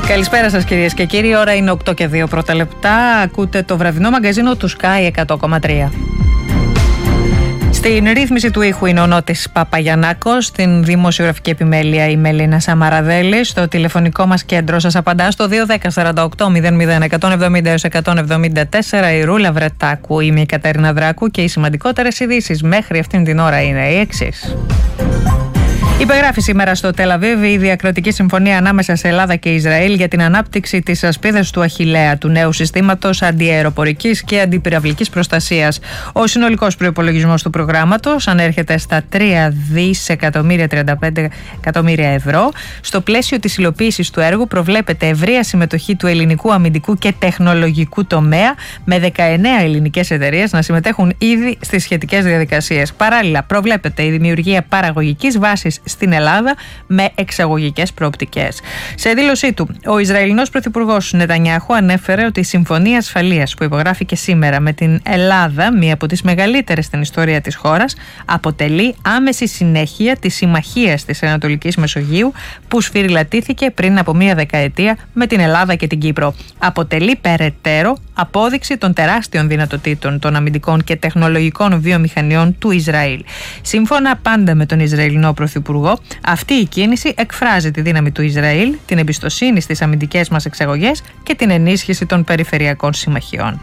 Καλησπέρα σας κυρίες και κύριοι, ώρα είναι 8 και 2 πρώτα λεπτά. Ακούτε το βραδινό μαγκαζίνο του Sky 100,3. Στην ρύθμιση του ήχου είναι ο Νότης Παπαγιαννάκος, στην δημοσιογραφική επιμέλεια η Μελίνα Σαμαραδέλη. Στο τηλεφωνικό μας κέντρο σας απαντά στο 210-48-00-170-174 η Ρούλα Βρετάκου. Είμαι η Κατερίνα Δράκου και οι σημαντικότερες ειδήσεις μέχρι αυτήν την ώρα είναι οι εξής. Υπεγράφει σήμερα στο Τελαβίβ η διακρατική συμφωνία ανάμεσα σε Ελλάδα και Ισραήλ για την ανάπτυξη της ασπίδας του Αχιλλέα, του νέου συστήματος αντιαεροπορικής και αντιπυραυλικής προστασίας. Ο συνολικός προϋπολογισμός του προγράμματος ανέρχεται στα 3.035 ευρώ. Στο πλαίσιο της υλοποίησης του έργου προβλέπεται ευρεία συμμετοχή του ελληνικού αμυντικού και τεχνολογικού τομέα, με 19 ελληνικές εταιρείες να συμμετέχουν ήδη στις σχετικές διαδικασίες. Παράλληλα, προβλέπεται η δημιουργία παραγωγικής βάσης στην Ελλάδα με εξαγωγικές προοπτικές. Σε δήλωσή του, ο Ισραηλινός Πρωθυπουργός Νετανιάχου ανέφερε ότι η συμφωνία ασφαλείας που υπογράφηκε σήμερα με την Ελλάδα, μία από τις μεγαλύτερες στην ιστορία της χώρας, αποτελεί άμεση συνέχεια της συμμαχίας της Ανατολικής Μεσογείου που σφυριλατήθηκε πριν από μία δεκαετία με την Ελλάδα και την Κύπρο. Αποτελεί περαιτέρω απόδειξη των τεράστιων δυνατοτήτων των αμυντικών και τεχνολογικών βιομηχανιών του Ισραήλ. Σύμφωνα πάντα με τον Ισραηλινό Πρωθυπουργό, αυτή η κίνηση εκφράζει τη δύναμη του Ισραήλ, την εμπιστοσύνη στις αμυντικές μας εξαγωγές και την ενίσχυση των περιφερειακών συμμαχιών.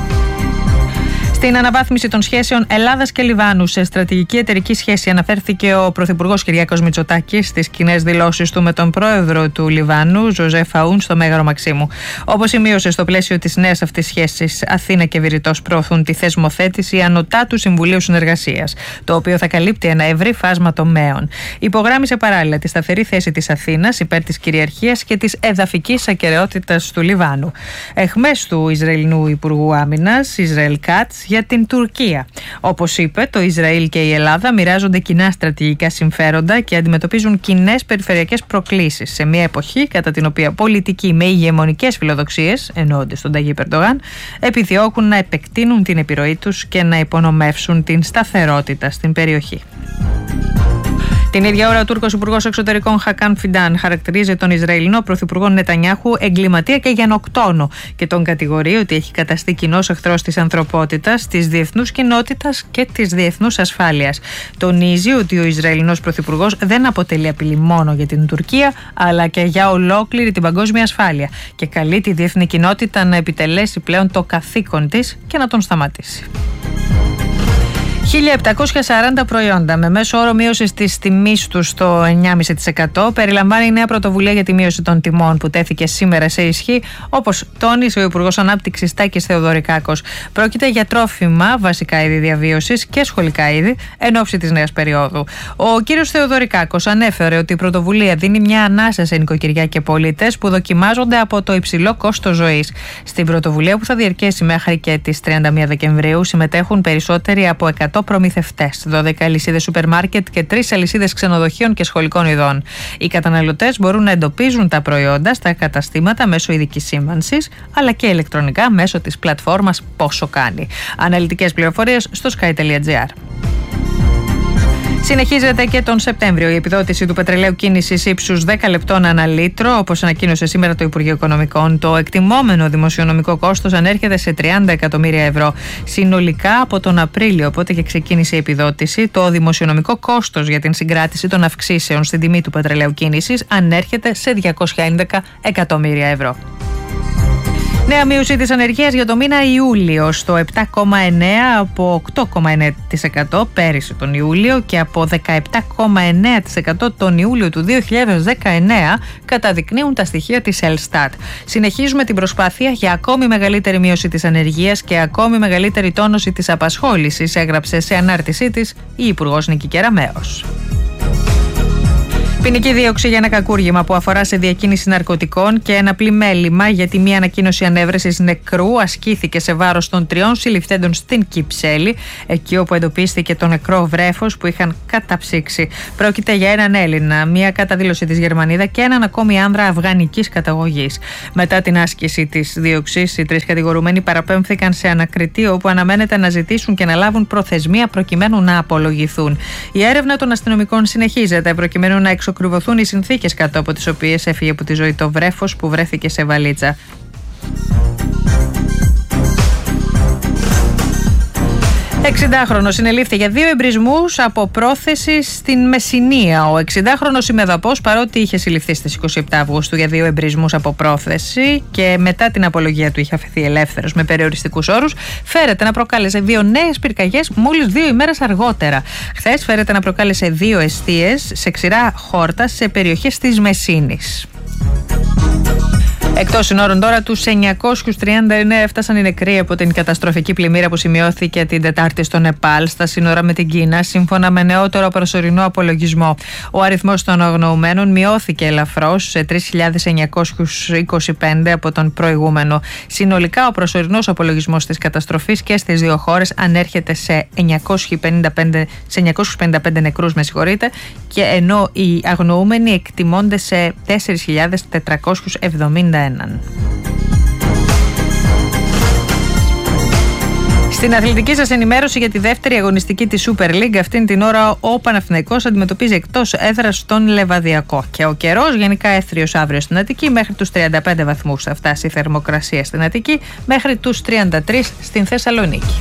Στην αναβάθμιση των σχέσεων Ελλάδας και Λιβάνου σε στρατηγική εταιρική σχέση αναφέρθηκε ο Πρωθυπουργός Κυριάκος Μητσοτάκης στις κοινές δηλώσεις του με τον πρόεδρο του Λιβάνου, Ζωζέφ Αούν, στο Μέγαρο Μαξίμου. Όπως σημείωσε, στο πλαίσιο της νέας αυτής σχέσης, Αθήνα και Βηρητός προωθούν τη θεσμοθέτηση Ανωτάτου Συμβουλίου Συνεργασίας, το οποίο θα καλύπτει ένα ευρύ φάσμα τομέων. Υπογράμμισε παράλληλα τη σταθερή θέση της Αθήνας υπέρ της κυριαρχίας και της εδαφικής ακεραιότητας του Λιβάνου. Εχμές του Ισραηλινού Υπουργού Άμυνας, Ισραήλ Κάτς, για την Τουρκία. Όπως είπε, το Ισραήλ και η Ελλάδα μοιράζονται κοινά στρατηγικά συμφέροντα και αντιμετωπίζουν κοινές περιφερειακές προκλήσεις σε μια εποχή κατά την οποία πολιτικοί με ηγεμονικές φιλοδοξίες, εννοούνται στον Ταγίπ Ερντογάν, επιδιώκουν να επεκτείνουν την επιρροή τους και να υπονομεύσουν την σταθερότητα στην περιοχή. Την ίδια ώρα, ο Τούρκος Υπουργός Εξωτερικών Χακάν Φιντάν χαρακτηρίζει τον Ισραηλινό Πρωθυπουργό Νετανιάχου εγκληματία και γενοκτόνο και τον κατηγορεί ότι έχει καταστεί κοινός εχθρός της ανθρωπότητας, της διεθνούς κοινότητας και της διεθνούς ασφάλειας. Τονίζει ότι ο Ισραηλινός Πρωθυπουργός δεν αποτελεί απειλή μόνο για την Τουρκία, αλλά και για ολόκληρη την παγκόσμια ασφάλεια και καλεί τη διεθνή κοινότητα να επιτελέσει πλέον το καθήκον της και να τον σταματήσει. 1.740 προϊόντα με μέσο όρο μείωσης της τιμής τους στο 9,5% περιλαμβάνει η νέα πρωτοβουλία για τη μείωση των τιμών που τέθηκε σήμερα σε ισχύ, όπως τόνισε ο Υπουργός Ανάπτυξης Τάκης Θεοδωρικάκος. Πρόκειται για τρόφιμα, βασικά είδη διαβίωσης και σχολικά είδη εν ώψη της νέας περίοδου. Ο κύριος Θεοδωρικάκος ανέφερε ότι η πρωτοβουλία δίνει μια ανάσα σε νοικοκυριά και πολίτες που δοκιμάζονται από το υψηλό κόστος ζωής. Στην πρωτοβουλία που θα διαρκέσει μέχρι και τις 31 Δεκεμβρίου συμμετέχουν περισσότεροι από 100 προμηθευτές, 12 αλυσίδες σούπερ μάρκετ και 3 αλυσίδες ξενοδοχείων και σχολικών ειδών. Οι καταναλωτές μπορούν να εντοπίζουν τα προϊόντα στα καταστήματα μέσω ειδικής σύμβανσης, αλλά και ηλεκτρονικά μέσω της πλατφόρμας Πόσο Κάνει. Αναλυτικές πληροφορίες στο sky.gr. Συνεχίζεται και τον Σεπτέμβριο η επιδότηση του πετρελαίου κίνησης ύψους 10 λεπτών ανά λίτρο, όπως ανακοίνωσε σήμερα το Υπουργείο Οικονομικών. Το εκτιμόμενο δημοσιονομικό κόστος ανέρχεται σε 30 εκατομμύρια ευρώ. Συνολικά από τον Απρίλιο, οπότε και ξεκίνησε η επιδότηση, το δημοσιονομικό κόστος για την συγκράτηση των αυξήσεων στην τιμή του πετρελαίου κίνησης ανέρχεται σε 211 εκατομμύρια ευρώ. Νέα μείωση της ανεργίας για το μήνα Ιούλιο στο 7,9% από 8,9% πέρυσι τον Ιούλιο και από 17,9% τον Ιούλιο του 2019, καταδεικνύουν τα στοιχεία της Ελστάτ. Συνεχίζουμε την προσπάθεια για ακόμη μεγαλύτερη μείωση της ανεργίας και ακόμη μεγαλύτερη τόνωση της απασχόλησης, έγραψε σε ανάρτησή της η Υπουργός Νίκη Κεραμέως. Ποινική δίωξη για ένα κακούργημα που αφορά σε διακίνηση ναρκωτικών και ένα πλημέλημα, γιατί μια ανακοίνωση ανέβρεσης νεκρού ασκήθηκε σε βάρος των 3 συλληφθέντων στην Κυψέλη, εκεί όπου εντοπίστηκε το νεκρό βρέφος που είχαν καταψύξει. Πρόκειται για έναν Έλληνα, μια καταδήλωση της Γερμανίδα και έναν ακόμη άνδρα αφγανικής καταγωγής. Μετά την άσκηση της δίωξης, οι 3 κατηγορούμενοι παραπέμφθηκαν σε ανακριτή, όπου αναμένεται να ζητήσουν και να λάβουν προθεσμία προκειμένου να απολογηθούν. Η έρευνα των αστυνομικών συνεχίζεται προκειμένου να εξοκολουθήσει ακριβωθούν οι συνθήκες κάτω από τις οποίες έφυγε από τη ζωή το βρέφος που βρέθηκε σε βαλίτσα. 60χρονος συνελήφθη για 2 εμπρισμούς από πρόθεση στην Μεσσηνία. Ο 60χρονος ημεδαπός, παρότι είχε συλληφθεί στις 27 Αυγούστου για 2 εμπρισμούς από πρόθεση και μετά την απολογία του είχε αφαιθεί ελεύθερος με περιοριστικούς όρους, φέρεται να προκάλεσε 2 νέες πυρκαγιές μόλις 2 ημέρες αργότερα. Χθες φέρεται να προκάλεσε 2 εστίες σε ξηρά χόρτα σε περιοχές της Μεσσήνης. Εκτός συνόρων τώρα, τους 939 έφτασαν οι νεκροί από την καταστροφική πλημμύρα που σημειώθηκε την Τετάρτη στο Νεπάλ, στα σύνορα με την Κίνα, σύμφωνα με νεότερο προσωρινό απολογισμό. Ο αριθμός των αγνοωμένων μειώθηκε ελαφρώς σε 3.925 από τον προηγούμενο. Συνολικά, ο προσωρινός απολογισμός της καταστροφής και στις 2 χώρες ανέρχεται σε 955 νεκρούς, και ενώ οι αγνοούμενοι εκτιμώνται σε 4.471. Στην αθλητική σας ενημέρωση για τη δεύτερη αγωνιστική της Super League, αυτήν την ώρα ο Παναθηναϊκός αντιμετωπίζει εκτός έδρας τον Λεβαδιακό. Και ο καιρός γενικά έθριος αύριο στην Αττική, μέχρι τους 35 βαθμούς θα φτάσει η θερμοκρασία στην Αττική, μέχρι τους 33 στην Θεσσαλονίκη.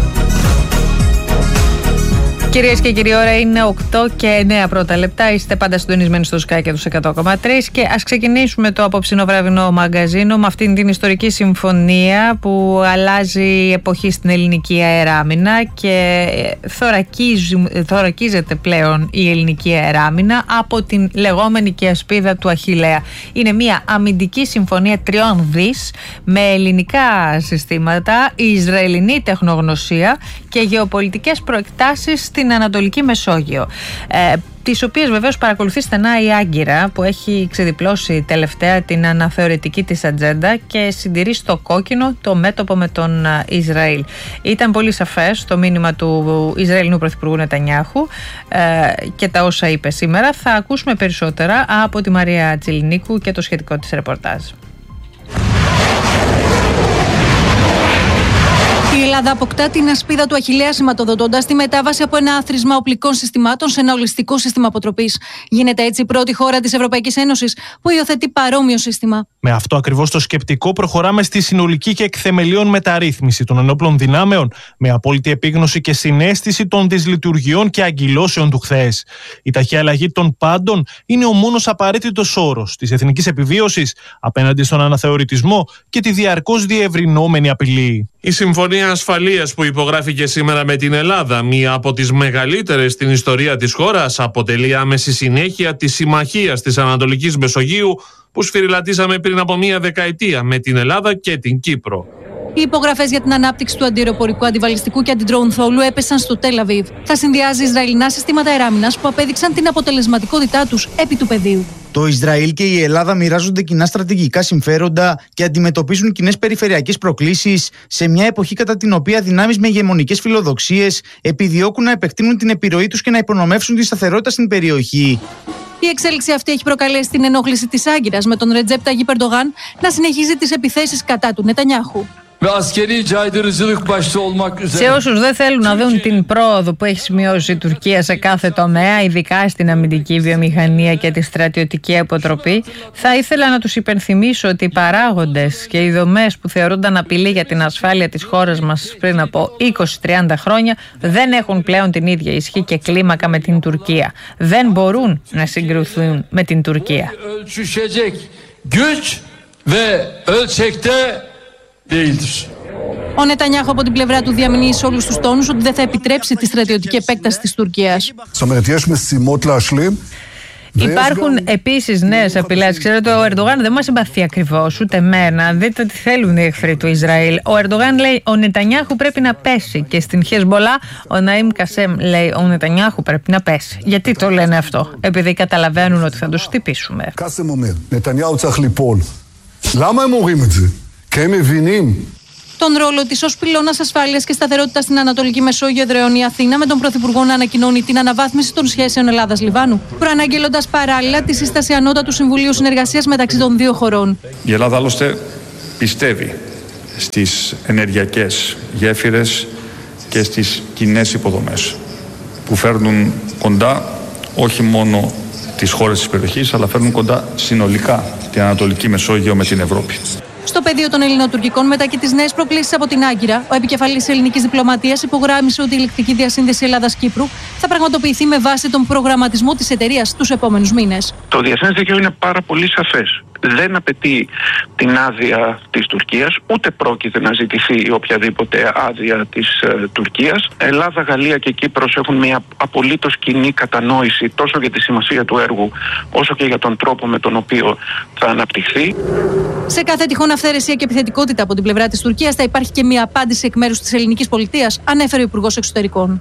Κυρίες και κύριοι, ώρα είναι 8 και 9 πρώτα λεπτά. Είστε πάντα συντονισμένοι στο Sky και τους 100,3 και ας ξεκινήσουμε το απόψινο βραδινό μαγκαζίνο με αυτήν την ιστορική συμφωνία που αλλάζει εποχή στην ελληνική αεράμινα και θωρακίζεται πλέον η ελληνική αεράμινα από την λεγόμενη και ασπίδα του Αχιλλέα. Είναι μια αμυντική συμφωνία 3 δις με ελληνικά συστήματα, ισραηλινή τεχνογνωσία και γεωπολιτικές προεκτάσεις στην Ανατολική Μεσόγειο, τις οποίες βεβαίως παρακολουθεί στενά η Άγκυρα, που έχει ξεδιπλώσει τελευταία την αναθεωρητική της ατζέντα και συντηρεί στο κόκκινο το μέτωπο με τον Ισραήλ. Ήταν πολύ σαφές το μήνυμα του Ισραηλινού Πρωθυπουργού Νετανιάχου και τα όσα είπε σήμερα. Θα ακούσουμε περισσότερα από τη Μαρία Τσιλινίκου και το σχετικό της ρεπορτάζ. Η Ελλάδα αποκτά την ασπίδα του Αχιλλέα, σηματοδοτώντας τη μετάβαση από ένα άθροισμα οπλικών συστημάτων σε ένα ολιστικό σύστημα αποτροπής. Γίνεται έτσι η πρώτη χώρα της Ευρωπαϊκής Ένωσης που υιοθετεί παρόμοιο σύστημα. Με αυτό ακριβώς το σκεπτικό, προχωράμε στη συνολική και εκθεμελίων μεταρρύθμιση των ενόπλων δυνάμεων, με απόλυτη επίγνωση και συναίσθηση των δυσλειτουργιών και αγκυλώσεων του χθες. Η ταχεία αλλαγή των πάντων είναι ο μόνος απαραίτητος όρος της εθνικής επιβίωσης απέναντι στον αναθεωρητισμό και τη διαρκώς διευρυνόμενη απειλή. Η Συμφωνία Ασφαλείας που υπογράφηκε σήμερα με την Ελλάδα, μία από τις μεγαλύτερες στην ιστορία της χώρας, αποτελεί άμεση συνέχεια της συμμαχίας της Ανατολικής Μεσογείου που σφυριλατήσαμε πριν από μία δεκαετία με την Ελλάδα και την Κύπρο. Οι υπογραφές για την ανάπτυξη του αντιεροπορικού, αντιβαλιστικού και αντιντρόουν θόλου έπεσαν στο Τελ Αβίβ. Θα συνδυάζει Ισραηλινά συστήματα αεράμινας που απέδειξαν την αποτελεσματικότητά τους επί του πεδίου. Το Ισραήλ και η Ελλάδα μοιράζονται κοινά στρατηγικά συμφέροντα και αντιμετωπίζουν κοινές περιφερειακές προκλήσεις σε μια εποχή κατά την οποία δυνάμεις με ηγεμονικές φιλοδοξίες επιδιώκουν να επεκτείνουν την επιρροή τους και να υπονομεύσουν τη σταθερότητα στην περιοχή. Η εξέλιξη αυτή έχει προκαλέσει την ενόχληση της Άγκυρας με τον Ρετζέπ Ταγίπ Ερντογάν να συνεχίζει τις επιθέσεις κατά του Νετανιάχου. Σε όσους δεν θέλουν να δουν την πρόοδο που έχει σημειώσει η Τουρκία σε κάθε τομέα, ειδικά στην αμυντική βιομηχανία και τη στρατιωτική αποτροπή, θα ήθελα να τους υπενθυμίσω ότι οι παράγοντες και οι δομές που θεωρούνταν απειλή για την ασφάλεια της χώρας μας πριν από 20-30 χρόνια δεν έχουν πλέον την ίδια ισχύ και κλίμακα με την Τουρκία. Δεν μπορούν να συγκριθούν με την Τουρκία. Ο Νετανιάχου από την πλευρά του διαμηνύει σε όλους τους τόνους ότι δεν θα επιτρέψει τη στρατιωτική επέκταση της Τουρκίας. Υπάρχουν επίσης νέες απειλές. Ξέρετε, ο Ερντογάν δεν μας συμπαθεί ακριβώς, ούτε εμένα. Δείτε τι θέλουν οι εχθροί του Ισραήλ. Ο Ερντογάν λέει ο Νετανιάχου πρέπει να πέσει. Και στην Χεσμολά ο Ναΐμ Κασέμ λέει ο Νετανιάχου πρέπει να πέσει. Γιατί το λένε αυτό? Επειδή καταλαβαίνουν ότι θα τους χτυπήσουμε. Τον ρόλο της ως πυλώνας ασφάλειας και σταθερότητας στην Ανατολική Μεσόγειο εδραιώνει η Αθήνα, με τον Πρωθυπουργό να ανακοινώνει την αναβάθμιση των σχέσεων Ελλάδας-Λιβάνου, προαναγγέλλοντας παράλληλα τη σύσταση Ανώτατου Συμβουλίου Συνεργασίας μεταξύ των δύο χωρών. Η Ελλάδα άλλωστε πιστεύει στις ενεργειακές γέφυρες και στις κοινές υποδομές που φέρνουν κοντά όχι μόνο τις χώρες της περιοχής, αλλά φέρνουν κοντά συνολικά την Ανατολική Μεσόγειο με την Ευρώπη. Στο πεδίο των ελληνοτουρκικών, μετά και τις νέες προκλήσεις από την Άγκυρα, ο επικεφαλής ελληνικής διπλωματίας υπογράμμισε ότι η ηλεκτρική διασύνδεση Ελλάδας-Κύπρου θα πραγματοποιηθεί με βάση τον προγραμματισμό της εταιρείας τους επόμενους μήνες. Το διεθνές δίκαιο είναι πάρα πολύ σαφές. Δεν απαιτεί την άδεια της Τουρκίας, ούτε πρόκειται να ζητηθεί οποιαδήποτε άδεια της Τουρκίας. Ελλάδα, Γαλλία και Κύπρος έχουν μια απολύτως κοινή κατανόηση τόσο για τη σημασία του έργου, όσο και για τον τρόπο με τον οποίο θα αναπτυχθεί. Σε κάθε τυχόν αυθαιρεσία και επιθετικότητα από την πλευρά της Τουρκίας θα υπάρχει και μια απάντηση εκ μέρους της ελληνικής πολιτείας, ανέφερε ο Υπουργός Εξωτερικών.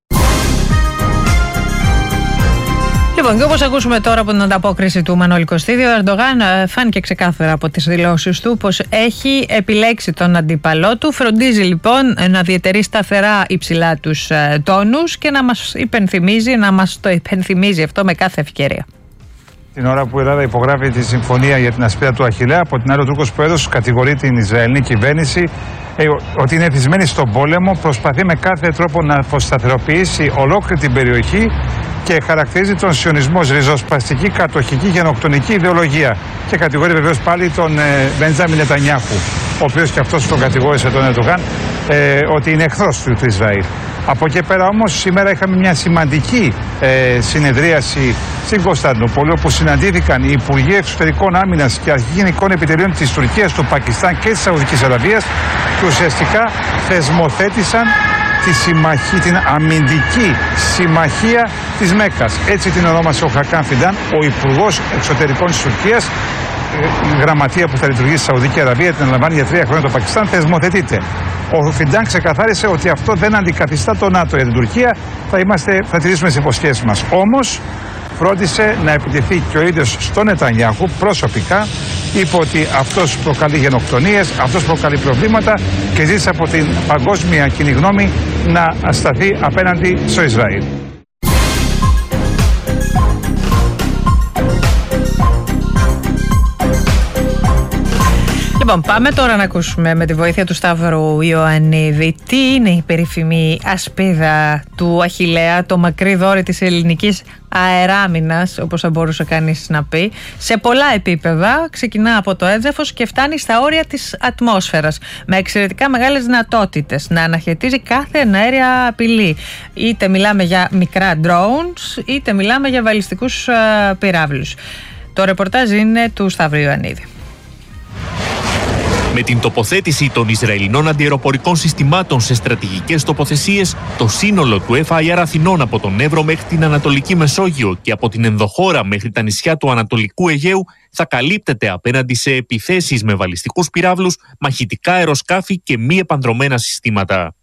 Λοιπόν, και όπως ακούσουμε τώρα από την ανταπόκριση του Μανώλη Κωστίδη, ο Ερντογάν φάνηκε ξεκάθαρα από τις δηλώσεις του πως έχει επιλέξει τον αντίπαλό του. Φροντίζει λοιπόν να διατηρεί σταθερά υψηλά τους τόνους και να μας το υπενθυμίζει αυτό με κάθε ευκαιρία. Την ώρα που η Ελλάδα υπογράφει τη συμφωνία για την ασπίδα του Αχιλλέα, από την άλλη ο Τούρκος Πρόεδρος κατηγορεί την Ισραηλινή κυβέρνηση ότι είναι εθισμένη στον πόλεμο, προσπαθεί με κάθε τρόπο να αποσταθεροποιήσει ολόκληρη την περιοχή και χαρακτηρίζει τον σιωνισμό ως ριζοσπαστική, κατοχική, γενοκτονική ιδεολογία. Και κατηγορεί βεβαίως πάλι τον Μπεντζάμιν Νετανιάχου, ο οποίος και αυτός τον κατηγόρησε τον Ερντογάν ότι είναι εχθρός του Ισραήλ. Από εκεί πέρα όμως σήμερα είχαμε μια σημαντική συνεδρίαση στην Κωνσταντινούπολη, όπου συναντήθηκαν οι Υπουργοί Εξωτερικών Άμυνας και Αρχηγοί Γενικών Επιτελείων της Τουρκίας, του Πακιστάν και της Σαουδικής Αραβίας και ουσιαστικά θεσμοθέτησαν την αμυντική συμμαχία της Μέκκας. Έτσι την ονόμασε ο Χακάν Φιντάν, ο Υπουργός Εξωτερικών της Τουρκίας. Η γραμματεία που θα λειτουργήσει στη Σαουδική Αραβία την αναλαμβάνει για 3 χρόνια το Πακιστάν, θεσμοθετείται. Ο Φιντάν ξεκαθάρισε ότι αυτό δεν αντικαθιστά το ΝΑΤΟ για την Τουρκία. Θα τηρήσουμε τις υποσχέσεις μας. Όμως φρόντισε να επιτεθεί και ο ίδιος στον Νετανιάχου προσωπικά. Είπε ότι αυτός προκαλεί γενοκτονίες, αυτός προκαλεί προβλήματα και ζήτησε από την παγκόσμια κοινή γνώμη να σταθεί απέναντι στο Ισραήλ. Λοιπόν, πάμε τώρα να ακούσουμε με τη βοήθεια του Σταύρου Ιωαννίδη τι είναι η περίφημη ασπίδα του Αχιλλέα, το μακρύ δόρυ της ελληνικής αεράμινας, όπως θα μπορούσε κανείς να πει, σε πολλά επίπεδα. Ξεκινά από το έδαφος και φτάνει στα όρια της ατμόσφαιρας, με εξαιρετικά μεγάλες δυνατότητες να αναχαιτίζει κάθε εναέρια απειλή. Είτε μιλάμε για μικρά drones, είτε μιλάμε για βαλιστικούς πυράβλους. Το ρεπορτάζ είναι του Σταύρου Ιωαννίδη. Με την τοποθέτηση των Ισραηλινών αντιαεροπορικών συστημάτων σε στρατηγικές τοποθεσίες, το σύνολο του FIR Αθηνών από τον Εύρο μέχρι την Ανατολική Μεσόγειο και από την ενδοχώρα μέχρι τα νησιά του Ανατολικού Αιγαίου θα καλύπτεται απέναντι σε επιθέσεις με βαλιστικούς πυράβλους, μαχητικά αεροσκάφη και μη επανδρωμένα συστήματα.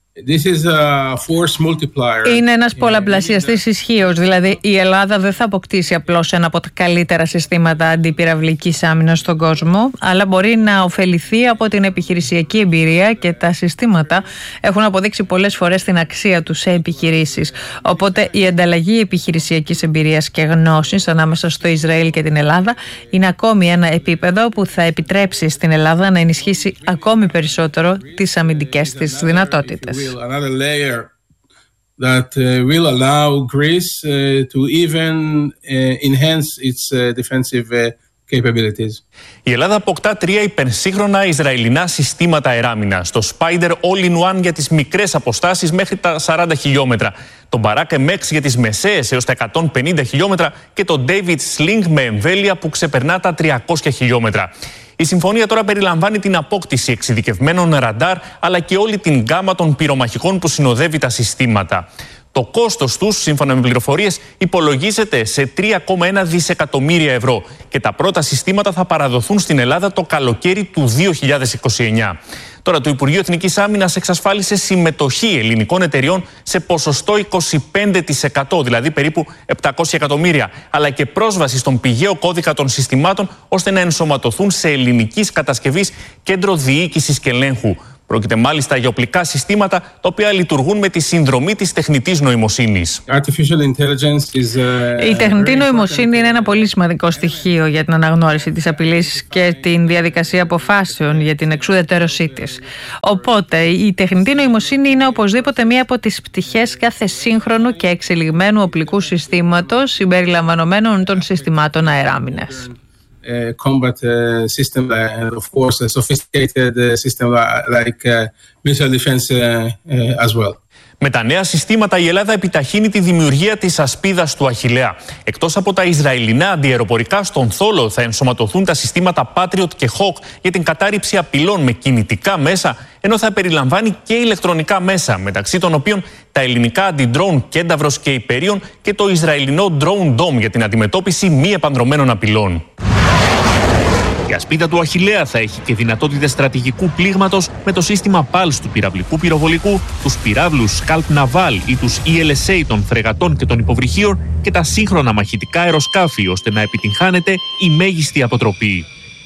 Είναι ένας πολλαπλασιαστής ισχύος, δηλαδή η Ελλάδα δεν θα αποκτήσει απλώς ένα από τα καλύτερα συστήματα αντιπυραυλικής άμυνας στον κόσμο, αλλά μπορεί να ωφεληθεί από την επιχειρησιακή εμπειρία και τα συστήματα έχουν αποδείξει πολλές φορές την αξία τους σε επιχειρήσεις. Οπότε η ανταλλαγή επιχειρησιακής εμπειρίας και γνώσης ανάμεσα στο Ισραήλ και την Ελλάδα είναι ακόμη ένα επίπεδο που θα επιτρέψει στην Ελλάδα να ενισχύσει ακόμη περισσότερο τις αμυντικές της δυνατότητες. Another layer that will allow Greece to even enhance its defensive capabilities. Η Ελλάδα αποκτά 3 υπερσύγχρονα Ισραηλινά συστήματα αεράμινας. Το Spider All-in-One για τις μικρές αποστάσεις μέχρι τα 40 χιλιόμετρα. Το Barak MX για τις μεσαίες έως τα 150 χιλιόμετρα και το David Sling με εμβέλεια που ξεπερνά τα 300 χιλιόμετρα. Η συμφωνία τώρα περιλαμβάνει την απόκτηση εξειδικευμένων ραντάρ αλλά και όλη την γκάμα των πυρομαχικών που συνοδεύει τα συστήματα. Το κόστος τους, σύμφωνα με πληροφορίες, υπολογίζεται σε 3,1 δισεκατομμύρια ευρώ και τα πρώτα συστήματα θα παραδοθούν στην Ελλάδα το καλοκαίρι του 2029. Τώρα, το Υπουργείο Εθνικής Άμυνας εξασφάλισε συμμετοχή ελληνικών εταιριών σε ποσοστό 25%, δηλαδή περίπου 700 εκατομμύρια, αλλά και πρόσβαση στον πηγαίο κώδικα των συστημάτων, ώστε να ενσωματωθούν σε ελληνικής κατασκευής κέντρο διοίκησης και ελέγχου. Πρόκειται μάλιστα για οπλικά συστήματα τα οποία λειτουργούν με τη συνδρομή της τεχνητής νοημοσύνης. Η τεχνητή νοημοσύνη είναι ένα πολύ σημαντικό στοιχείο για την αναγνώριση της απειλής και την διαδικασία αποφάσεων για την εξουδετερώσή της. Οπότε η τεχνητή νοημοσύνη είναι οπωσδήποτε μία από τις πτυχές κάθε σύγχρονου και εξελιγμένου οπλικού συστήματος συμπεριλαμβανομένων των συστημάτων αεράμινας. Combat system and of course a sophisticated system like missile defense as well. Με τα νέα συστήματα η Ελλάδα επιταχύνει τη δημιουργία της ασπίδας του Αχιλλέα. Εκτός από τα Ισραηλινά αντιαεροπορικά, στον Θόλο θα ενσωματωθούν τα συστήματα Patriot και Hawk για την κατάρριψη απειλών με κινητικά μέσα, ενώ θα περιλαμβάνει και ηλεκτρονικά μέσα, μεταξύ των οποίων τα ελληνικά αντι-drone Κένταυρος και Υπέριον και το Ισραηλινό Drone Dome για την αντιμετώπιση μη επανδρομένων απειλών. Η ασπίδα του Αχιλλέα θα έχει και δυνατότητες στρατηγικού πλήγματος με το σύστημα PALS του πυραυλικού πυροβολικού, τους πυράβλους Scalp Naval ή τους ELSA των φρεγατών και των υποβρυχίων και τα σύγχρονα μαχητικά αεροσκάφη, ώστε να επιτυγχάνεται η μέγιστη αποτροπή.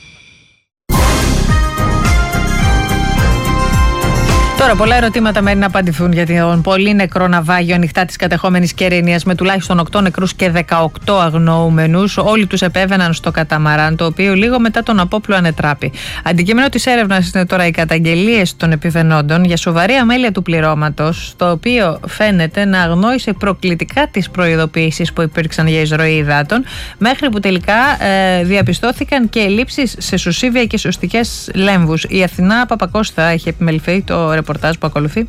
Τώρα, πολλά ερωτήματα μένει να απαντηθούν για τον πολύ νεκρό ναυάγιο ανοιχτά της κατεχόμενης Κερίνιας με τουλάχιστον 8 νεκρούς και 18 αγνοούμενους. Όλοι τους επέβαιναν στο καταμαράν, το οποίο λίγο μετά τον απόπλου ανετράπη. Αντικείμενο της έρευνας είναι τώρα οι καταγγελίες των επιβαινόντων για σοβαρή αμέλεια του πληρώματος, το οποίο φαίνεται να αγνόησε προκλητικά τις προειδοποιήσεις που υπήρξαν για εισρωή υδάτων, μέχρι που τελικά διαπιστώθηκαν και ελλείψεις σε σωσίβια και σωστικές λέμβους. Η Αθηνά Παπακώστα έχει επιμεληθεί το ρεπορτάζ που ακολουθεί.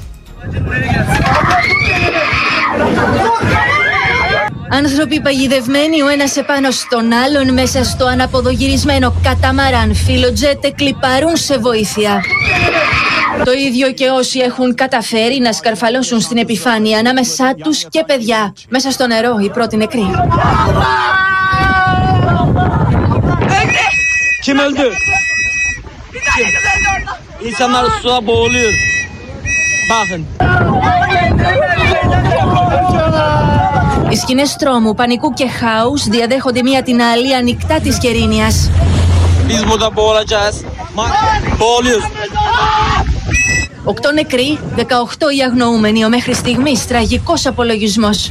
Άνθρωποι παγιδευμένοι ο ένας επάνω στον άλλον μέσα στο αναποδογυρισμένο καταμαράν φιλοτζέτε κλιπαρούν σε βοήθεια. Το ίδιο και όσοι έχουν καταφέρει να σκαρφαλώσουν στην επιφάνεια ανάμεσά τους και παιδιά. Μέσα στο νερό οι πρώτοι νεκροί. Kim öldü? İnsanlar suya boğuluyor. Bakın. Οι σκηνές τρόμου, πανικού και χάους διαδέχονται μία την άλλη ανοιχτά της Κερίνιας. Biz burada boğulacağız. Boğuluyoruz. 8 νεκροί, 18 οι αγνοούμενοι, ο μέχρι στιγμής τραγικός απολογισμός.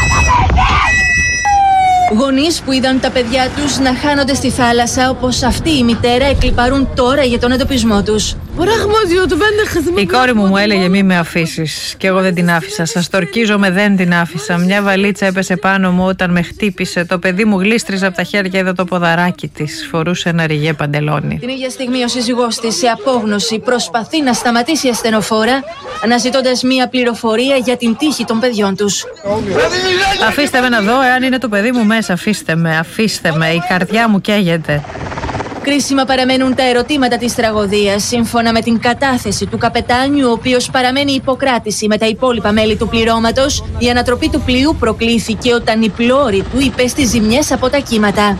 Γονείς που είδαν τα παιδιά τους να χάνονται στη θάλασσα, όπως αυτή η μητέρα, εκλιπαρούν τώρα για τον εντοπισμό τους. Η κόρη μου έλεγε μη με αφήσεις και εγώ δεν την άφησα. Σας το ορκίζομαι, δεν την άφησα. Μια βαλίτσα έπεσε πάνω μου όταν με χτύπησε. Το παιδί μου γλίστριζε από τα χέρια, είδα το ποδαράκι της. Φορούσε ένα ριγέ παντελόνι. Την ίδια στιγμή ο σύζυγός της σε απόγνωση προσπαθεί να σταματήσει ασθενοφόρα, αναζητώντας μια πληροφορία για την τύχη των παιδιών τους. Αφήστε με να δω εάν είναι το παιδί μου μέσα. Αφήστε με. Η καρδιά μου καίγεται. Κρίσιμα παραμένουν τα ερωτήματα της τραγωδίας. Σύμφωνα με την κατάθεση του καπετάνιου, ο οποίος παραμένει υποκράτηση με τα υπόλοιπα μέλη του πληρώματος, η ανατροπή του πλοίου προκλήθηκε όταν η πλώρη του υπέστη ζημιές από τα κύματα.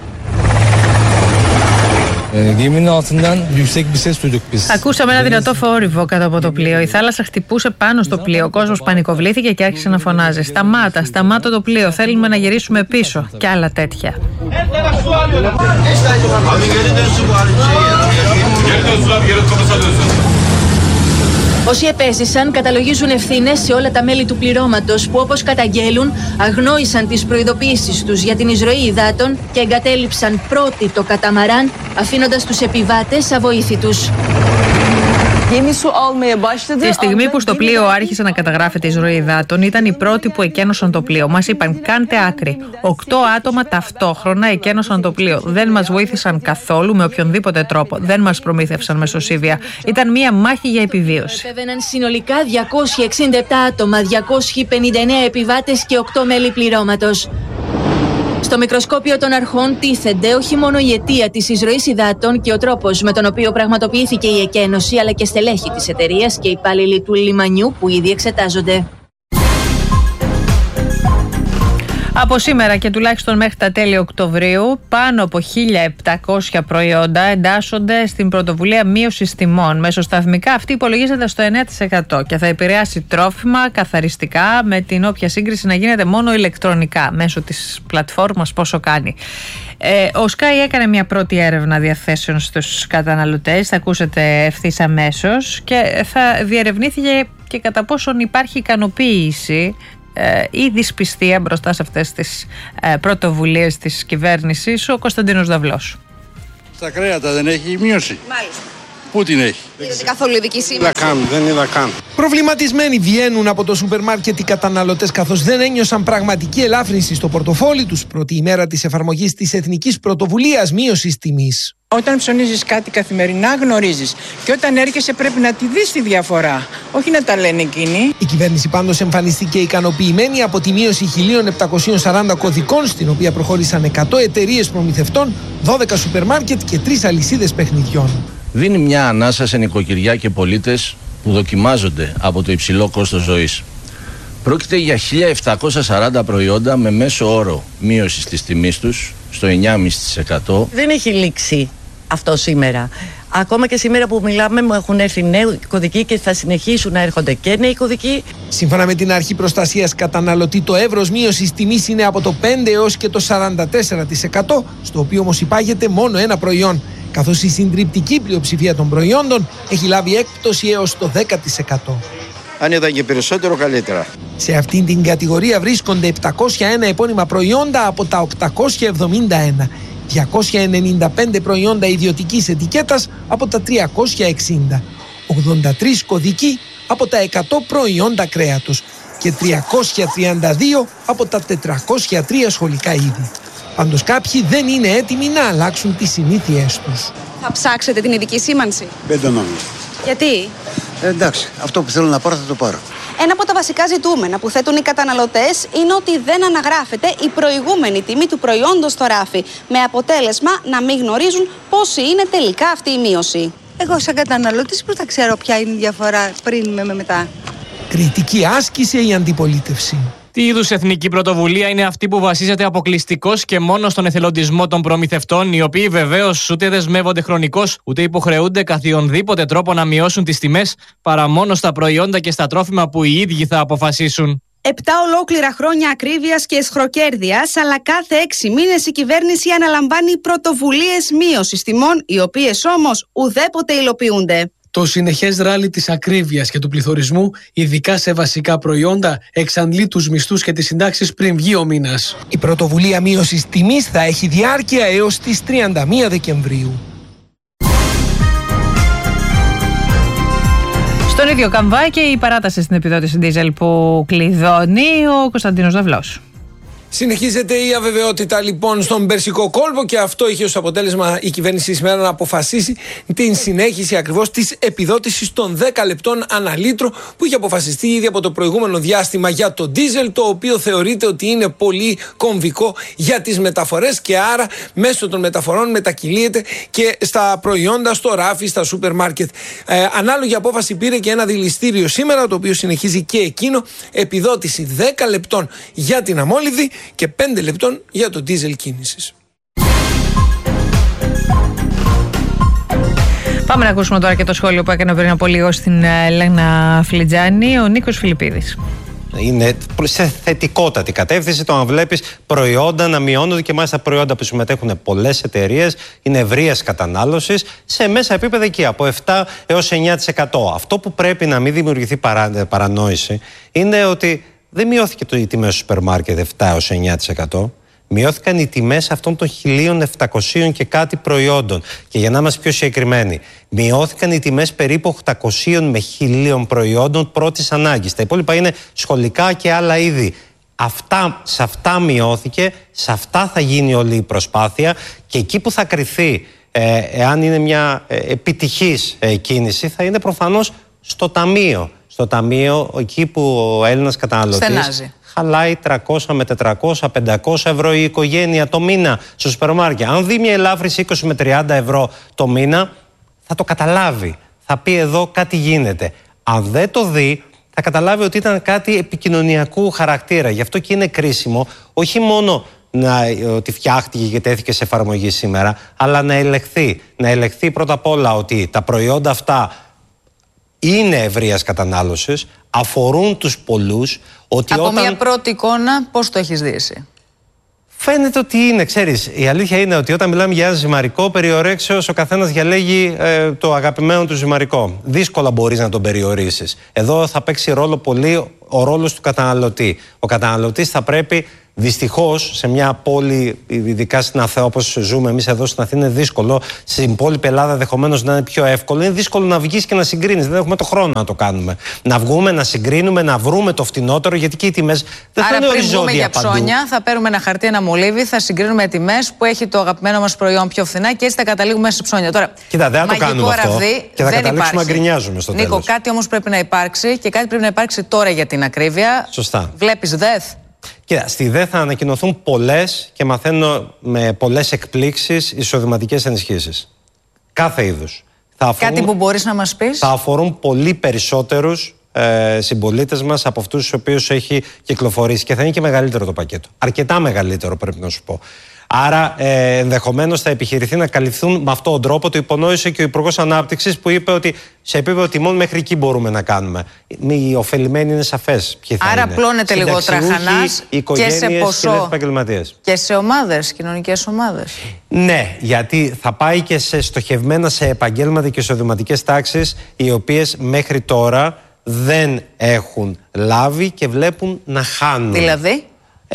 Ακούσαμε ένα δυνατό θόρυβο κάτω από το πλοίο. Η θάλασσα χτυπούσε πάνω στο πλοίο. Ο κόσμος πανικοβλήθηκε και άρχισε να φωνάζει: Σταμάτα το πλοίο. Θέλουμε να γυρίσουμε πίσω. Και άλλα τέτοια. Όσοι επέζησαν καταλογίζουν ευθύνες σε όλα τα μέλη του πληρώματος που, όπως καταγγέλουν, αγνόησαν τις προειδοποιήσεις τους για την εισρωή υδάτων και εγκατέλειψαν πρώτοι το καταμαράν, αφήνοντας τους επιβάτες αβοήθητους. Τη στιγμή που στο πλοίο άρχισε να καταγράφεται η εισρωή υδάτων, ήταν οι πρώτοι που εκένωσαν το πλοίο. Μας είπαν: κάντε άκρη. 8 άτομα ταυτόχρονα εκένωσαν το πλοίο. Δεν μας βοήθησαν καθόλου με οποιονδήποτε τρόπο. Δεν μας προμήθευσαν με σωσίβια. Ήταν μια μάχη για επιβίωση. Επέβαιναν συνολικά 267 άτομα, 259 επιβάτες και 8 μέλη πληρώματος. Στο μικροσκόπιο των αρχών τίθενται όχι μόνο η αιτία της εισρωής υδάτων και ο τρόπος με τον οποίο πραγματοποιήθηκε η εκένωση, αλλά και στελέχη της εταιρείας και υπάλληλοι του λιμανιού που ήδη εξετάζονται. Από σήμερα και τουλάχιστον μέχρι τα τέλη Οκτωβρίου, πάνω από 1.700 προϊόντα εντάσσονται στην πρωτοβουλία μείωσης τιμών. Μεσοσταθμικά αυτή υπολογίζεται στο 9% και θα επηρεάσει τρόφιμα, καθαριστικά, με την όποια σύγκριση να γίνεται μόνο ηλεκτρονικά μέσω της πλατφόρμας Πόσο Κάνει. Ο Sky έκανε μια πρώτη έρευνα διαθέσεων στους καταναλωτές, θα ακούσετε ευθύς αμέσως, και θα διερευνήθηκε και κατά πόσον υπάρχει ικανοποίηση ή δυσπιστία μπροστά σε αυτές τις πρωτοβουλίες της κυβέρνησης. Ο Κωνσταντίνος Δαυλός. Στα κρέατα δεν έχει μείωση. Μάλιστα. Πού την έχει? Είδατε καθόλου ειδική σήμανση? Δεν είδα καν. Προβληματισμένοι βγαίνουν από το σούπερ μάρκετ οι καταναλωτές, καθώς δεν ένιωσαν πραγματική ελάφρυνση στο πορτοφόλι τους πρώτη ημέρα της εφαρμογής της Εθνικής Πρωτοβουλίας Μείωσης Τιμής. Όταν ψωνίζεις κάτι καθημερινά γνωρίζεις, και όταν έρχεσαι πρέπει να τη δεις τη διαφορά, όχι να τα λένε εκείνοι. Η κυβέρνηση πάντως εμφανίστηκε ικανοποιημένη από τη μείωση 1.740 κωδικών, στην οποία προχώρησαν 100 εταιρείες προμηθευτών, 12 σούπερ μάρκετ και 3 αλυσίδες παιχνιδιών. Δίνει μια ανάσα σε νοικοκυριά και πολίτες που δοκιμάζονται από το υψηλό κόστος ζωής. Πρόκειται για 1.740 προϊόντα με μέσο όρο μείωση της τιμής τους στο 9,5%. Δεν έχει λήξει αυτό σήμερα. Ακόμα και σήμερα που μιλάμε μου έχουν έρθει νέοι κωδικοί και θα συνεχίσουν να έρχονται και νέοι κωδικοί. Σύμφωνα με την Αρχή Προστασίας Καταναλωτή, το εύρος μείωσης τιμής είναι από το 5% έως και το 44%, στο οποίο όμως υπάγεται μόνο ένα προϊόν, καθώς η συντριπτική πλειοψηφία των προϊόντων έχει λάβει έκπτωση έως το 10%. Αν ήταν και περισσότερο, καλύτερα. Σε αυτήν την κατηγορία βρίσκονται 701 επώνυμα προϊόντα από τα 871, 295 προϊόντα ιδιωτικής ετικέτας από τα 360, 83 κωδικοί από τα 100 προϊόντα κρέατος και 332 από τα 403 σχολικά είδη. Πάντως κάποιοι δεν είναι έτοιμοι να αλλάξουν τις συνήθειές τους. Θα ψάξετε την ειδική σήμανση? Δεν το νόμιζα. Γιατί? Εντάξει, αυτό που θέλω να πάρω θα το πάρω. Ένα από τα βασικά ζητούμενα που θέτουν οι καταναλωτές είναι ότι δεν αναγράφεται η προηγούμενη τιμή του προϊόντος στο ράφι, με αποτέλεσμα να μην γνωρίζουν πόση είναι τελικά αυτή η μείωση. Εγώ σαν καταναλώτης πώς θα ξέρω ποια είναι η διαφορά πριν με μετά? Κριτική άσκησε η αντιπολίτευση. Τι είδους εθνική πρωτοβουλία είναι αυτή που βασίζεται αποκλειστικώς και μόνο στον εθελοντισμό των προμηθευτών, οι οποίοι βεβαίως ούτε δεσμεύονται χρονικώς, ούτε υποχρεούνται καθιονδήποτε τρόπο να μειώσουν τις τιμές, παρά μόνο στα προϊόντα και στα τρόφιμα που οι ίδιοι θα αποφασίσουν? 7 ολόκληρα χρόνια ακρίβειας και αισχροκέρδειας, αλλά κάθε 6 μήνες η κυβέρνηση αναλαμβάνει πρωτοβουλίες μείωσης τιμών, οι οποίες όμως ουδέποτε υλοποιούνται. Το συνεχές ράλι της ακρίβειας και του πληθωρισμού, ειδικά σε βασικά προϊόντα, εξαντλεί τους μισθούς και τις συντάξεις πριν βγει ο μήνας. Η πρωτοβουλία μείωσης τιμής θα έχει διάρκεια έως τις 31 Δεκεμβρίου. Στον ίδιο καμβά και η παράταση στην επιδότηση ντίζελ που κλειδώνει ο Κωνσταντίνος Δαυλός. Συνεχίζεται η αβεβαιότητα λοιπόν στον Περσικό κόλπο και αυτό είχε ως αποτέλεσμα η κυβέρνηση σήμερα να αποφασίσει την συνέχιση ακριβώς της επιδότησης των 10 λεπτών ανά λίτρο που είχε αποφασιστεί ήδη από το προηγούμενο διάστημα για το ντίζελ, το οποίο θεωρείται ότι είναι πολύ κομβικό για τις μεταφορές και άρα μέσω των μεταφορών μετακυλίεται και στα προϊόντα, στο ράφι, στα σούπερ μάρκετ. Ανάλογη απόφαση πήρε και ένα δηληστήριο σήμερα, το οποίο συνεχίζει και εκείνο επιδότηση 10 λεπτών για την αμόλυδη και 5 λεπτών για το ντίζελ κίνησης. Πάμε να ακούσουμε τώρα και το σχόλιο που έκανε πριν από λίγο στην Ελένα Φλιτζάνη, ο Νίκος Φιλιππίδης. Είναι σε θετικότατη κατεύθυνση το να βλέπεις προϊόντα να μειώνονται και μάλιστα προϊόντα που συμμετέχουν πολλές εταιρείες, είναι ευρείας κατανάλωσης, σε μέσα επίπεδα εκεί από 7 έως 9%. Αυτό που πρέπει να μην δημιουργηθεί παρανόηση είναι ότι δεν μειώθηκε η τιμή στο σούπερ μάρκετ 7 έως 9%. Μειώθηκαν οι τιμές αυτών των 1.700 και κάτι προϊόντων. Και για να είμαστε πιο συγκεκριμένοι, μειώθηκαν οι τιμές περίπου 800 με 1.000 προϊόντων πρώτης ανάγκης. Τα υπόλοιπα είναι σχολικά και άλλα είδη. Σε αυτά μειώθηκε, σε αυτά θα γίνει όλη η προσπάθεια και εκεί που θα κριθεί εάν είναι μια επιτυχής κίνηση θα είναι προφανώς στο ταμείο. Στο ταμείο, εκεί που ο Έλληνας καταναλωτής χαλάει 300 με 400, 500 ευρώ η οικογένεια το μήνα στο σούπερ μάρκετ. Αν δει μια ελάφρυνση 20 με 30 ευρώ το μήνα, θα το καταλάβει. Θα πει εδώ κάτι γίνεται. Αν δεν το δει, θα καταλάβει ότι ήταν κάτι επικοινωνιακού χαρακτήρα. Γι' αυτό και είναι κρίσιμο όχι μόνο ότι φτιάχτηκε και τέθηκε σε εφαρμογή σήμερα, αλλά να ελεγχθεί. Να ελεγχθεί πρώτα απ' όλα ότι τα προϊόντα αυτά είναι ευρείας κατανάλωσης, αφορούν τους πολλούς. Ότι από μια πρώτη εικόνα, πώς το έχεις δει εσύ? Φαίνεται ότι είναι, ξέρεις, η αλήθεια είναι ότι όταν μιλάμε για ένα ζυμαρικό, περιορέξεως ο καθένας διαλέγει το αγαπημένο του ζυμαρικό. Δύσκολα μπορείς να τον περιορίσεις. Εδώ θα παίξει ρόλο πολύ ο ρόλος του καταναλωτή. Ο καταναλωτής θα πρέπει, δυστυχώς, σε μια πόλη, ειδικά στην Αθήνα, όπως ζούμε εμείς εδώ στην Αθήνα, είναι δύσκολο. Στην υπόλοιπη Ελλάδα ενδεχομένως να είναι πιο εύκολο. Είναι δύσκολο να βγεις και να συγκρίνεις. Δεν έχουμε το χρόνο να το κάνουμε. Να βγούμε, να συγκρίνουμε, να βρούμε το φτηνότερο, γιατί και οι τιμές δεν θα είναι οριζόντια παντού. Άρα, πριν βγούμε για ψώνια, θα παίρνουμε ένα χαρτί, ένα μολύβι, θα συγκρίνουμε τιμές που έχει το αγαπημένο μας προϊόν πιο φθηνά και έτσι θα καταλήγουμε σε ψώνια. Τώρα, κοίτα, δεν θα το κάνουμε αυτό. Και θα καταλήξουμε να γκρινιάζουμε στο τέλος. Νίκο, κάτι όμως πρέπει να υπάρξει και κάτι πρέπει να υπάρξει τώρα για την ακρίβεια. Σωστά. Βλέπεις ΔΕΘ? Κοίτα, στη ΔΕΘ θα ανακοινωθούν πολλές και μαθαίνω με πολλές εκπλήξεις εισοδηματικές ενισχύσεις. Κάθε είδους. Κάτι που μπορείς να μας πεις? Θα αφορούν πολύ περισσότερους συμπολίτες μας από αυτούς τους οποίους έχει κυκλοφορήσει και θα είναι και μεγαλύτερο το πακέτο. Αρκετά μεγαλύτερο, πρέπει να σου πω. Άρα, ενδεχομένως θα επιχειρηθεί να καλυφθούν με αυτόν τον τρόπο. Το υπονόησε και ο Υπουργός Ανάπτυξης, που είπε ότι σε επίπεδο τιμών μέχρι εκεί μπορούμε να κάνουμε. Οι ωφελημένοι είναι σαφές ποιοι θα είναι. Άρα, πλώνεται λίγο τραχανάς και σε ποσό και σε ομάδες, κοινωνικές ομάδες. Ναι, γιατί θα πάει και στοχευμένα σε επαγγέλματα και εισοδηματικές τάξεις, οι οποίες μέχρι τώρα δεν έχουν λάβει και βλέπουν να χάνουν. Δηλαδή?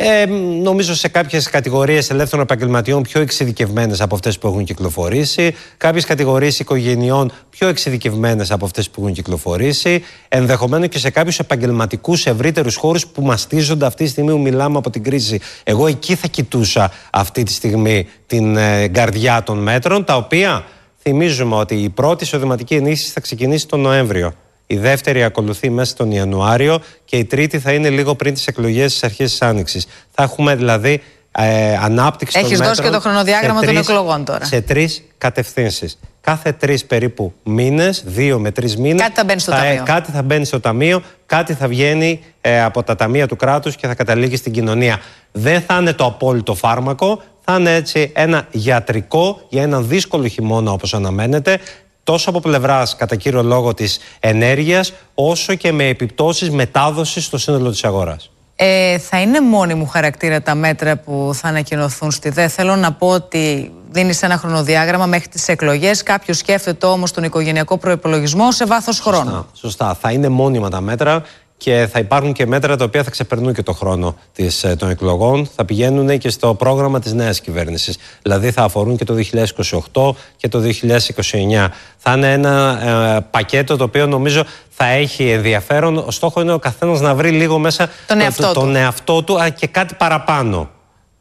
Νομίζω σε κάποιες κατηγορίες ελεύθερων επαγγελματιών πιο εξειδικευμένες από αυτές που έχουν κυκλοφορήσει, κάποιες κατηγορίες οικογενειών πιο εξειδικευμένες από αυτές που έχουν κυκλοφορήσει, ενδεχομένως και σε κάποιους επαγγελματικούς ευρύτερους χώρους που μαστίζονται αυτή τη στιγμή που μιλάμε από την κρίση. Εγώ εκεί θα κοιτούσα αυτή τη στιγμή την καρδιά των μέτρων, τα οποία θυμίζουμε ότι η πρώτη εισοδηματική ενίσχυση θα ξεκινήσει τον Νοέμβριο. Η δεύτερη ακολουθεί μέσα τον Ιανουάριο και η τρίτη θα είναι λίγο πριν τις εκλογές στις αρχές της Άνοιξης. Θα έχουμε δηλαδή ανάπτυξη των μέτρων. Έχεις δώσει και το χρονοδιάγραμμα των εκλογών τώρα. Σε 3 κατευθύνσεις. Κάθε 3 περίπου μήνες, 2 με 3 μήνες. Κάτι θα μπαίνει στο ταμείο. Κάτι θα μπαίνει στο ταμείο, κάτι θα βγαίνει από τα ταμεία του κράτους και θα καταλήγει στην κοινωνία. Δεν θα είναι το απόλυτο φάρμακο, θα είναι έτσι ένα γιατρικό για έναν δύσκολο χειμώνα όπως αναμένεται. Τόσο από πλευράς κατά κύριο λόγο της ενέργειας, όσο και με επιπτώσεις μετάδοσης στο σύνολο της αγοράς. Θα είναι μόνιμου χαρακτήρα τα μέτρα που θα ανακοινωθούν στη ΔΕ? Θέλω να πω ότι δίνεις ένα χρονοδιάγραμμα μέχρι τις εκλογές. Κάποιος σκέφτεται όμως τον οικογενειακό προϋπολογισμό σε βάθος χρόνου. Σωστά. Θα είναι μόνιμα τα μέτρα και θα υπάρχουν και μέτρα τα οποία θα ξεπερνούν και το χρόνο των εκλογών. Θα πηγαίνουν και στο πρόγραμμα της νέας κυβέρνησης. Δηλαδή θα αφορούν και το 2028 και το 2029. Θα είναι ένα πακέτο το οποίο νομίζω θα έχει ενδιαφέρον. Ο στόχο είναι ο καθένας να βρει λίγο μέσα τον εαυτό του και κάτι παραπάνω.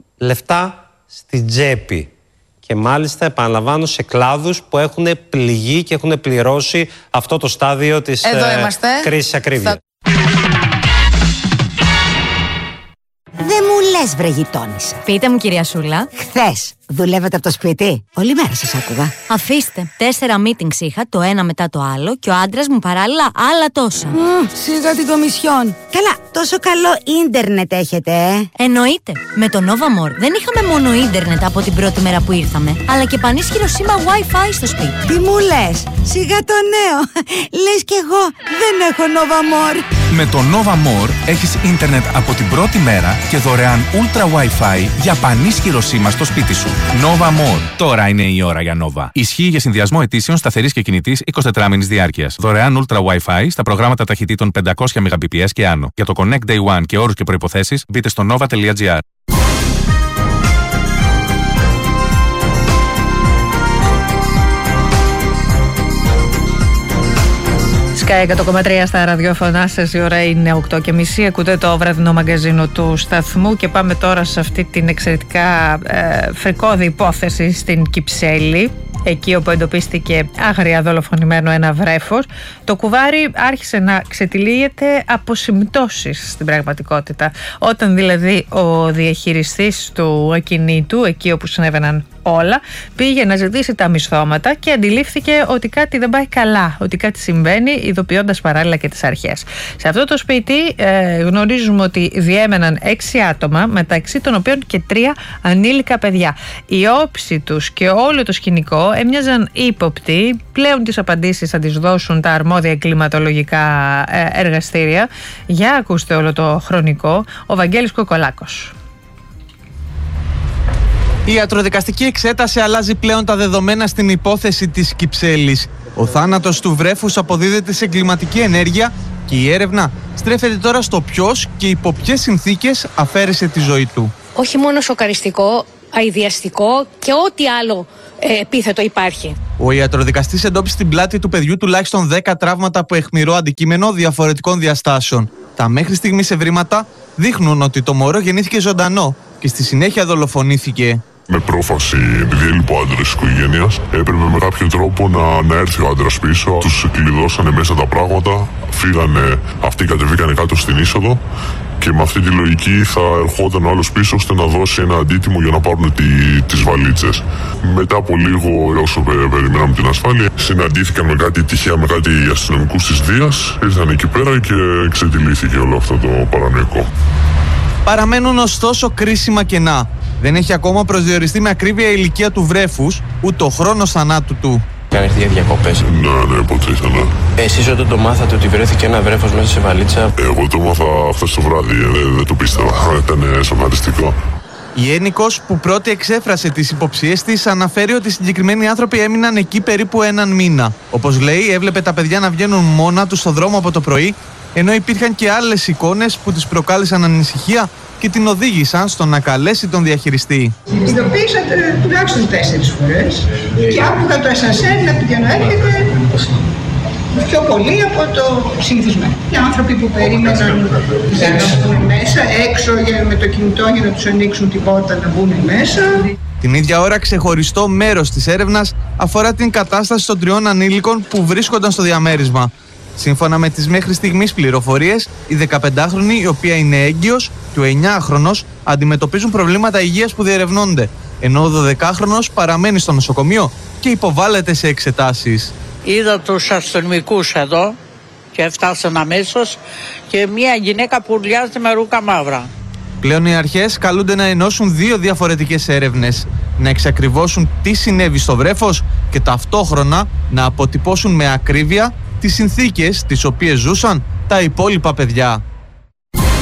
Λεφτά στην τσέπη. Και μάλιστα, επαναλαμβάνω, σε κλάδους που έχουν πληγεί και έχουν πληρώσει αυτό το στάδιο της κρίσης ακρίβειας. Δεν μου λες, βρε γειτόνισσα. Πείτε μου, κυρία Σούλα. Χθες δουλεύετε από το σπίτι? Όλη μέρα σας άκουγα. Αφήστε. 4 meetings είχα, το ένα μετά το άλλο, και ο άντρας μου παράλληλα άλλα τόσα. Σιγά την κομισιόν. Καλά, τόσο καλό ίντερνετ έχετε, Εννοείται. Με το Nova More δεν είχαμε μόνο ίντερνετ από την πρώτη μέρα που ήρθαμε, αλλά και πανίσχυρο σήμα Wi-Fi στο σπίτι. Τι μου λες? Σιγά το νέο. Λες κι εγώ δεν έχω Nova More. Με το Nova More έχεις ίντερνετ από την πρώτη μέρα και δωρεάν Ultra Wi-Fi για πανίσχυρο σήμα στο σπίτι σου. Nova More. Τώρα είναι η ώρα για Nova. Ισχύει για συνδυασμό ετήσεων σταθερής και κινητής 24μηνης διάρκειας. Δωρεάν Ultra Wi-Fi στα προγράμματα ταχυτήτων 500 Mbps και άνω. Για το Connect Day One και όρους και προϋποθέσεις μπείτε στο nova.gr. Sky 100,3 στα ραδιόφωνά σας. Η ώρα είναι 8:30. Ακούτε το βραδινό μαγκαζίνο του σταθμού και πάμε τώρα σε αυτή την εξαιρετικά φρικώδη υπόθεση στην Κυψέλη, εκεί όπου εντοπίστηκε άγρια δολοφονημένο ένα βρέφος. Το κουβάρι άρχισε να ξετυλίγεται από συμπτώσεις στην πραγματικότητα. Όταν δηλαδή ο διαχειριστής του ακινήτου, εκεί όπου συνέβαιναν όλα, πήγε να ζητήσει τα μισθώματα και αντιλήφθηκε ότι κάτι δεν πάει καλά, ότι κάτι συμβαίνει, ειδοποιώντας παράλληλα και τις αρχές. Σε αυτό το σπίτι γνωρίζουμε ότι διέμεναν 6 άτομα, μεταξύ των οποίων και 3 ανήλικα παιδιά. Η όψη τους και όλο το σκηνικό έμοιαζαν ύποπτοι. Πλέον τις απαντήσεις θα τις δώσουν τα αρμόδια εγκληματολογικά εργαστήρια. Για ακούστε όλο το χρονικό. Ο Βαγγέλης Κοκολάκος. Η ιατροδικαστική εξέταση αλλάζει πλέον τα δεδομένα στην υπόθεση της Κυψέλης. Ο θάνατος του βρέφους αποδίδεται σε εγκληματική ενέργεια και η έρευνα στρέφεται τώρα στο ποιος και υπό ποιες συνθήκες αφαίρεσε τη ζωή του. Όχι μόνο σοκαριστικό, αηδιαστικό και ό,τι άλλο επίθετο υπάρχει. Ο ιατροδικαστής εντόπισε στην πλάτη του παιδιού τουλάχιστον 10 τραύματα από αιχμηρό αντικείμενο διαφορετικών διαστάσεων. Τα μέχρι στιγμής ευρήματα δείχνουν ότι το μωρό γεννήθηκε ζωντανό και στη συνέχεια δολοφονήθηκε. Με πρόφαση, επειδή έλειπε ο άντρας της οικογένειας, έπρεπε με κάποιο τρόπο να έρθει ο άντρας πίσω. Τους κλειδώσανε μέσα τα πράγματα, φύγανε, αυτοί κατεβήκανε κάτω στην είσοδο και με αυτή τη λογική θα ερχόταν ο άλλος πίσω ώστε να δώσει ένα αντίτιμο για να πάρουν τις βαλίτσες. Μετά από λίγο, όσο περιμέναμε την ασφάλεια, συναντήθηκαν με κάτι τυχαία με κάτι αστυνομικούς της Δίας, ήρθαν εκεί πέρα και ξετυλίθηκε όλο αυτό το παρανοϊκό. Παραμένουν ωστόσο κρίσιμα κενά. Δεν έχει ακόμα προσδιοριστεί με ακρίβεια η ηλικία του βρέφους, ούτε ο χρόνος θανάτου του. Είχαν έρθει για διακοπές. Ναι, ποτέ ήθελα. Εσείς όταν το μάθατε ότι βρέθηκε ένα βρέφος μέσα σε βαλίτσα? Εγώ το μάθα αυτό το βράδυ, δεν το πίστευα. Ήταν σοκαριστικό. Η ένικος που πρώτη εξέφρασε τις υποψίες της αναφέρει ότι οι συγκεκριμένοι άνθρωποι έμειναν εκεί περίπου 1 μήνα. Όπως λέει, έβλεπε τα παιδιά να βγαίνουν μόνα τους στο δρόμο από το πρωί, ενώ υπήρχαν και άλλες εικόνες που της προκάλεσαν ανησυχία και την οδήγησαν στο να καλέσει τον διαχειριστή. Ειδοποίησα τουλάχιστον 4 φορές και άκουγα το ασανσέρ να πηγαίνω έρχεται πιο πολύ από το συνηθισμένο. Οι άνθρωποι που περίμεναν να μπουν μέσα, έξω με το κινητό για να τους ανοίξουν την πόρτα να μπουν μέσα. Την ίδια ώρα, ξεχωριστό μέρος της έρευνας αφορά την κατάσταση των 3 ανήλικων που βρίσκονταν στο διαμέρισμα. Σύμφωνα με τις μέχρι στιγμής πληροφορίες, η 15χρονη, η οποία είναι έγκυος, και ο 9χρονος αντιμετωπίζουν προβλήματα υγείας που διερευνώνται, ενώ ο 12χρονος παραμένει στο νοσοκομείο και υποβάλλεται σε εξετάσεις. Είδα τους αστυνομικούς εδώ και φτάσαν αμέσως και μια γυναίκα που ουρλιάζεται με ρούχα μαύρα. Πλέον οι αρχές καλούνται να ενώσουν 2 διαφορετικές έρευνες, να εξακριβώσουν τι συνέβη στο βρέφος και ταυτόχρονα να αποτυπώσουν με ακρίβεια τις συνθήκες τις οποίες ζούσαν τα υπόλοιπα παιδιά.